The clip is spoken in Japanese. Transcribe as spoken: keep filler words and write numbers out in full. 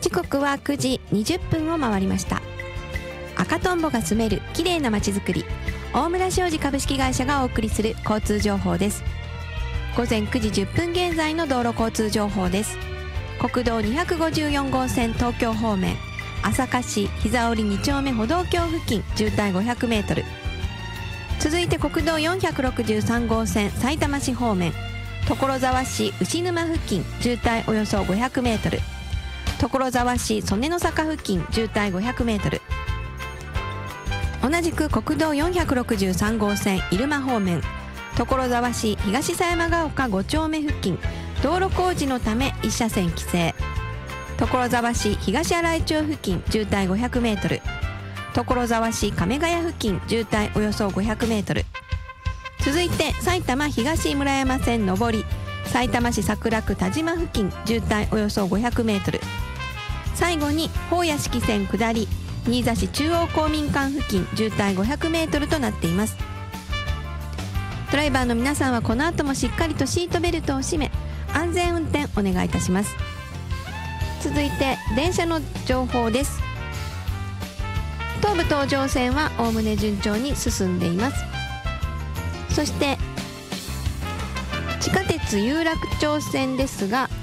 時刻はくじにじゅっぷんを回りました。赤とんぼが住める綺麗な街づくり、大村商事株式会社がお送りする交通情報です。午前くじじゅっぷん現在の道路交通情報です。国道にひゃくごじゅうよん号線東京方面、朝霞市膝折に丁目歩道橋付近渋滞ごひゃくメートル。続いて国道よんひゃくろくじゅうさん号線さいたま市方面、所沢市牛沼付近渋滞およそごひゃくメートル。所沢市曽根の坂付近渋滞ごひゃくメートル。同じく国道よんひゃくろくじゅうさん号線入間方面、所沢市東狭山ヶ丘ご丁目付近道路工事のためいち車線規制。所沢市東新井町付近渋滞ごひゃくメートル。所沢市亀ヶ谷付近渋滞およそごひゃくメートル。続いて埼玉東村山線上り、さいたま市桜区田島付近渋滞およそごひゃくメートル。最後に宝屋敷線下り、新座市中央公民館付近渋滞ごひゃくメートルとなっています。ドライバーの皆さんはこの後もしっかりとシートベルトを締め、安全運転お願いいたします。続いて電車の情報です。東武東上線はおおむね順調に進んでいます。そして地下鉄有楽町線ですが、